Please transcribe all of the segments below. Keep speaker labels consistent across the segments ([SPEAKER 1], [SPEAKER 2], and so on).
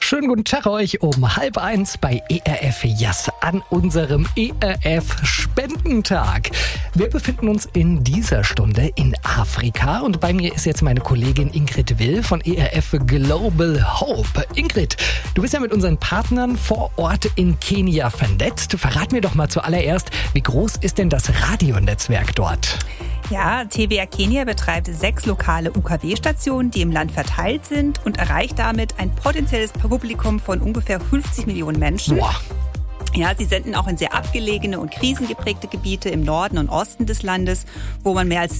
[SPEAKER 1] Schönen guten Tag euch um 12:30 bei ERF Yes an unserem ERF Spendentag. Wir befinden uns in dieser Stunde in Afrika und bei mir ist jetzt meine Kollegin Ingrid Will von ERF Global Hope. Ingrid, du bist ja mit unseren Partnern vor Ort in Kenia vernetzt. Verrat mir doch mal zuallererst, wie groß ist denn das Radionetzwerk dort?
[SPEAKER 2] Ja, TWR Kenia betreibt 6 lokale UKW-Stationen, die im Land verteilt sind und erreicht damit ein potenzielles Publikum von ungefähr 50 Millionen Menschen.
[SPEAKER 1] Boah.
[SPEAKER 2] Ja, sie senden auch in sehr abgelegene und krisengeprägte Gebiete im Norden und Osten des Landes, wo mehr als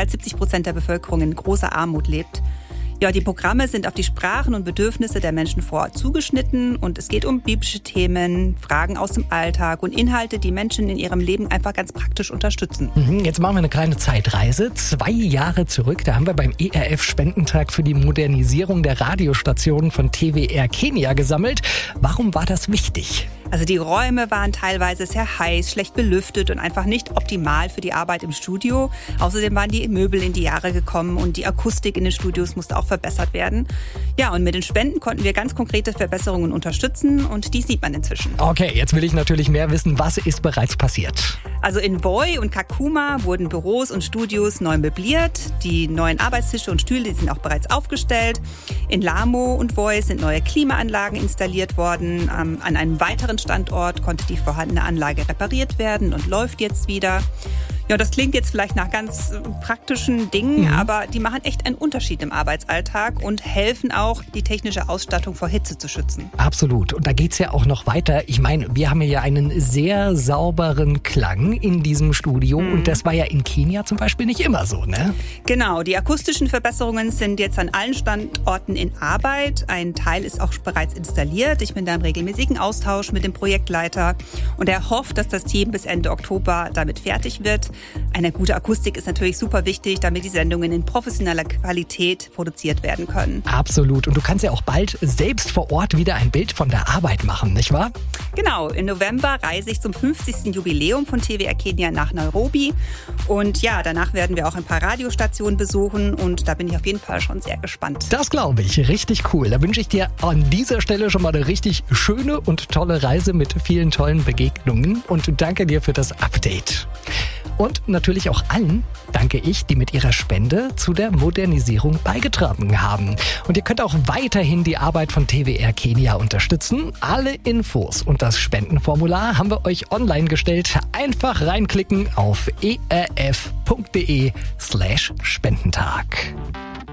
[SPEAKER 2] 70% der Bevölkerung in großer Armut lebt. Ja, die Programme sind auf die Sprachen und Bedürfnisse der Menschen vor Ort zugeschnitten und es geht um biblische Themen, Fragen aus dem Alltag und Inhalte, die Menschen in ihrem Leben einfach ganz praktisch unterstützen.
[SPEAKER 1] Jetzt machen wir eine kleine Zeitreise. 2 Jahre zurück, da haben wir beim ERF Spendentag für die Modernisierung der Radiostationen von TWR Kenia gesammelt. Warum war das wichtig?
[SPEAKER 2] Also die Räume waren teilweise sehr heiß, schlecht belüftet und einfach nicht optimal für die Arbeit im Studio. Außerdem waren die Möbel in die Jahre gekommen und die Akustik in den Studios musste auch verbessert werden. Ja, und mit den Spenden konnten wir ganz konkrete Verbesserungen unterstützen und die sieht man inzwischen.
[SPEAKER 1] Okay, jetzt will ich natürlich mehr wissen, was ist bereits passiert?
[SPEAKER 2] Also in Voi und Kakuma wurden Büros und Studios neu möbliert. Die neuen Arbeitstische und Stühle, die sind auch bereits aufgestellt. In Lamo und Voi sind neue Klimaanlagen installiert worden. An einem weiteren Standort konnte die vorhandene Anlage repariert werden und läuft jetzt wieder. Ja, das klingt jetzt vielleicht nach ganz praktischen Dingen, aber die machen echt einen Unterschied im Arbeitsalltag und helfen auch, die technische Ausstattung vor Hitze zu schützen.
[SPEAKER 1] Absolut. Und da geht's ja auch noch weiter. Ich meine, wir haben ja einen sehr sauberen Klang in diesem Studio und das war ja in Kenia zum Beispiel nicht immer so, ne?
[SPEAKER 2] Genau, die akustischen Verbesserungen sind jetzt an allen Standorten in Arbeit. Ein Teil ist auch bereits installiert. Ich bin da im regelmäßigen Austausch mit dem Projektleiter und er hofft, dass das Team bis Ende Oktober damit fertig wird. Eine gute Akustik ist natürlich super wichtig, damit die Sendungen in professioneller Qualität produziert werden können.
[SPEAKER 1] Absolut. Und du kannst ja auch bald selbst vor Ort wieder ein Bild von der Arbeit machen, nicht wahr?
[SPEAKER 2] Genau. Im November reise ich zum 50. Jubiläum von TWR Kenia nach Nairobi. Und ja, danach werden wir auch ein paar Radiostationen besuchen und da bin ich auf jeden Fall schon sehr gespannt.
[SPEAKER 1] Das glaube ich. Richtig cool. Da wünsche ich dir an dieser Stelle schon mal eine richtig schöne und tolle Reise mit vielen tollen Begegnungen und danke dir für das Update. Und natürlich auch allen danke ich, die mit ihrer Spende zu der Modernisierung beigetragen haben. Und ihr könnt auch weiterhin die Arbeit von TWR Kenia unterstützen. Alle Infos und das Spendenformular haben wir euch online gestellt. Einfach reinklicken auf erf.de/Spendentag.